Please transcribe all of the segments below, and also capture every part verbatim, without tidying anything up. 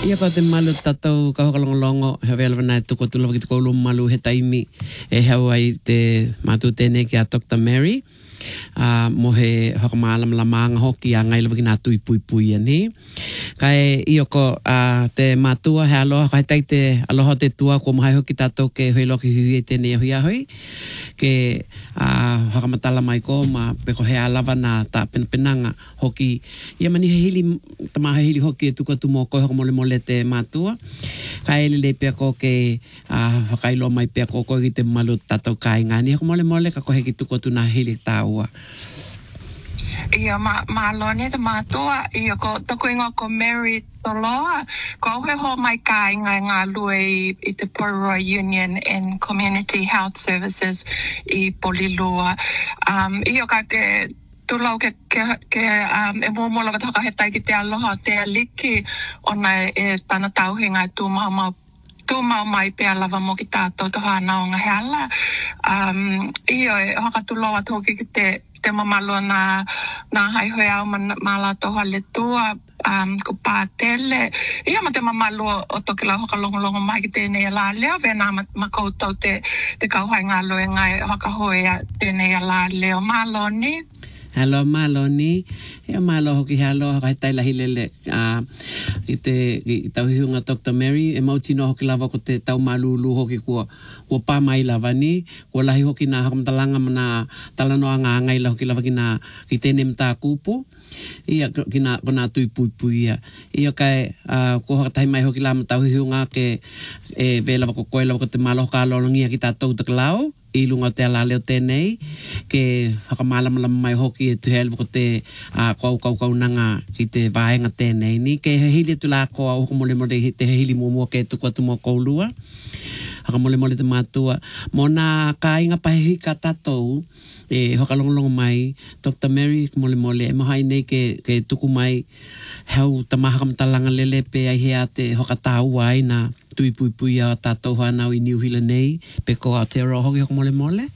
Ia ko te malu tatou ka hokalongolongo he vela na tuko tula ki ko malu he taimi e hawai te matu tene ki a Doctor Mary a uh, mo he hokamala lamanga hoki a ngai lawaki na tui pui pui ani kai io ko a uh, te matua he aloha kai tai te aloha te tua ko mai hoki tatou ke hoi loki hui te ne hui hoi ke a uh, hokamatala mai ko ma pe ko he alava na ta pen penanga hoki ia mani he hili tama he hili hoki e tuko tu mo ko hokamole mole te matua kai le pe ko ke a uh, hokailo mai pe ko ko ki te malu tatou kai ngani hokamole mole ka ko he ki tuko tu na hili tau Ia ma ma lone te matua ia ko toko inga ko Mary Toloa ko he ho mai kai ngai ngā lue i te Pororoa Union and Community Health Services i Polilua um ia ka ke tulau ke ke ke um e mo mo la ka he tai ki te aloha te aliki ona e tana tau he ngai tu ma ma tu mau mai pe lava mo ki tātou to hana o ngā hala um ia e haka tulau atu ki te te mamalo na na hai hoi au mala to hale tua um ko patele ia ma te mamalo o toki la hoka longo longo mai ki tēnei ala leo ve na ma koutou te te kau hai ngā loe ngai hoka hoia tēnei ala leo malo ni Hello Maloni, e malo hoki halo hoka tai la hilele a i te i tau hiunga Doctor Mary e mau tino hoki lava ko te tau malulu hoki ko ko pa mai lava ni ko lahi hoki na hakamtalanga mana talano anga ngai la hoki lava kina ki tene mta kupu ia kina kona tui pui pui ia ia kai a ko hoka tai mai hoki lama tau hiunga ke e vela ko ko lava ko te malo ka lolongia ki tatou te klau i lunga te ala leo tēnei ke hakamala mala mai hoki e tuhel ko te uh, kau kau kau nanga ki te vaenga tēnei ni ke he hili tu la ko au ko mole mole te hili mo mo ke tu ko tu mo ko lua haka mole mole te matua mo na ka inga pahi ka tatou e hokalongolongo mai Doctor Mary mole mole e mahai nei ke ke tuku mai hau tamaha kamtalanga lele pe ai hea te hokatau ai na tui pui pui a tātou hana i New Zealand nei, pe ko Aotearoa hoki hoko mole mole?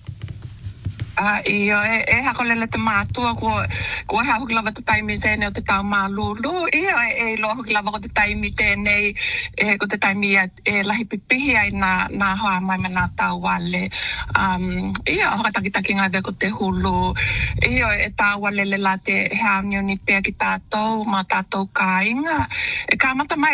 Ah, iyo, e, e hako lele te mātua ko, ko he hoki lava te taimi tēnei o te tau mālulu. Iyo, e, e lo hoki lava ko te taimi tēnei, e, ko te taimi e, e lahi pipihi ai nā, nā hoa mai me nā tau wale. Um, iyo, hoka takitaki ngai ve ko te hulu. Iyo, e tau wale le la te hea unioni pēr ki tātou, mā tātou kāinga. E kā mata mai